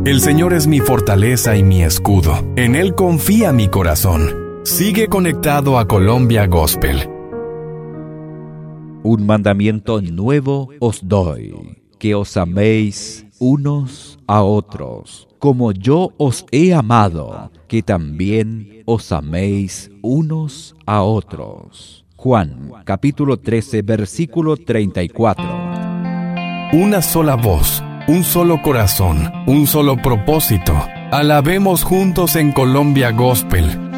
El Señor es mi fortaleza y mi escudo. En Él confía mi corazón. Sigue conectado a Colombia Gospel. Un mandamiento nuevo os doy, que os améis unos a otros, como yo os he amado, que también os améis unos a otros. Juan, capítulo 13, versículo 34. Una sola voz, un solo corazón, un solo propósito. Alabemos juntos en Colombia Gospel.